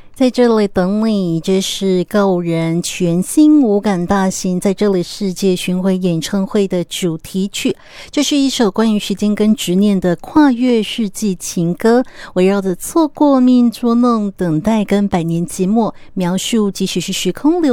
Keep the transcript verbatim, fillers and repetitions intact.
在这里等你，这是告人全新无感大型在这里世界巡回演唱会的主题曲。这是一首关于时间跟执念的跨越世纪情歌，围绕着错过、命运捉弄、等待跟百年寂寞，描述即使是时空流